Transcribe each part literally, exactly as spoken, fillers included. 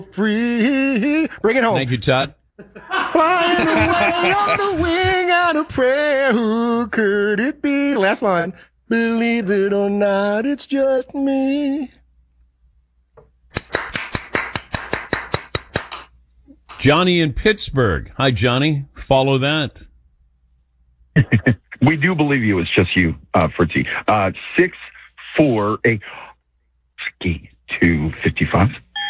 free. Bring it home. Thank you, Todd. Flying away on the wing out of prayer. Who could it be? Last line. Believe it or not, it's just me. Johnny in Pittsburgh. Hi, Johnny. Follow that. We do believe you. It's just you, uh, Fritzy. Uh, six, four, eight, two, fifty-five.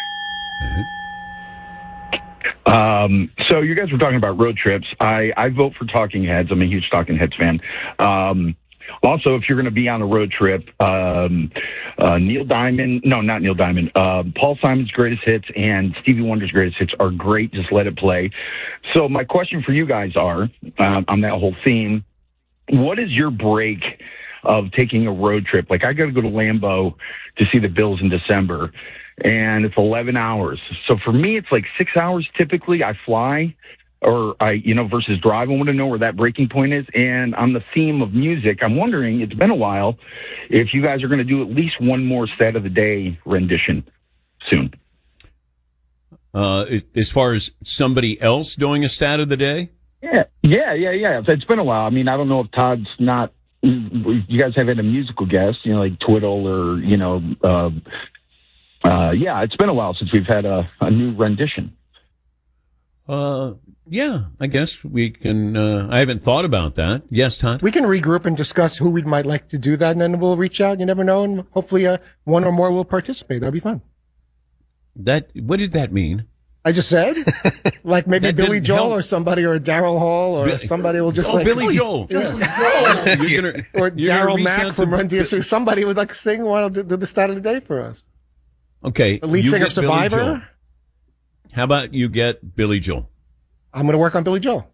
Um, so you guys were talking about road trips. I, I vote for Talking Heads. I'm a huge Talking Heads fan. Um, also, if you're going to be on a road trip, um, uh, Neil Diamond, no, not Neil Diamond, uh, Paul Simon's Greatest Hits and Stevie Wonder's Greatest Hits are great. Just let it play. So my question for you guys are, uh, on that whole theme, what is your break of taking a road trip? Like, I got to go to Lambeau to see the Bills in December, and it's eleven hours. So for me, it's like six hours typically. I fly, or I, you know, versus drive. I want to know where that breaking point is. And on the theme of music, I'm wondering, it's been a while, if you guys are going to do at least one more Stat of the Day rendition soon. Uh, as far as somebody else doing a Stat of the Day? Yeah, yeah, yeah, yeah. It's been a while. I mean, I don't know if Todd's not, you guys have had a musical guest, you know, like Twiddle or, you know, uh, uh, yeah, it's been a while since we've had a, a new rendition. Uh, yeah, I guess we can, uh, I haven't thought about that. Yes, Todd? We can regroup and discuss who we might like to do that, and then we'll reach out. You never know, and hopefully uh, one or more will participate. That'll be fun. That, what did that mean? I just said, like maybe That Billy didn't Joel help. or somebody, or Daryl Hall, or Billy- somebody will just Oh, like, Billy Joel. Yeah. You're gonna- or you're gonna Daryl reach Mack out from to- Run D M C. Somebody would like to sing. Why don't do, do the Start of the Day for us? Okay. The lead you singer of get Billy Joel. Survivor. How about you get Billy Joel? I'm going to work on Billy Joel.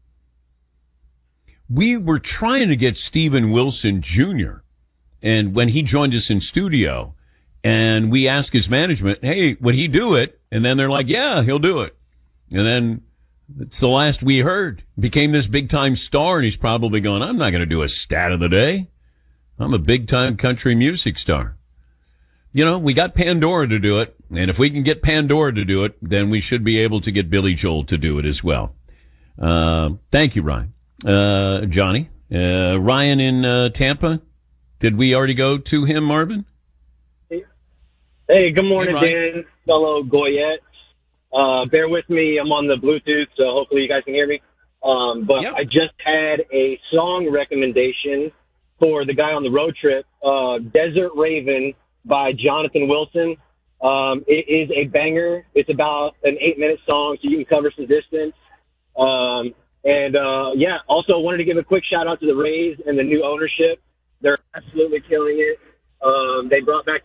We were trying to get Steven Wilson Junior And when he joined us in studio and we asked his management, hey, would he do it? And then they're like, yeah, he'll do it. And then it's the last we heard. Became this big time star, and he's probably going, I'm not going to do a Stat of the Day. I'm a big time country music star. You know, we got Pandora to do it. And if we can get Pandora to do it, then we should be able to get Billy Joel to do it as well. Uh, thank you, Ryan. Uh, Johnny, uh, Ryan in uh, Tampa. Did we already go to him, Marvin? Hey, good morning, Hey, Dan, fellow Goyettes. Uh, bear with me. I'm on the Bluetooth, so hopefully you guys can hear me. Um, but Yep. I just had a song recommendation for the guy on the road trip, uh, Desert Raven by Jonathan Wilson. Um, it is a banger. It's about an eight-minute song, so you can cover some distance. Um, and, uh, yeah, also wanted to give a quick shout-out to the Rays and the new ownership. They're absolutely killing it. Um, they brought back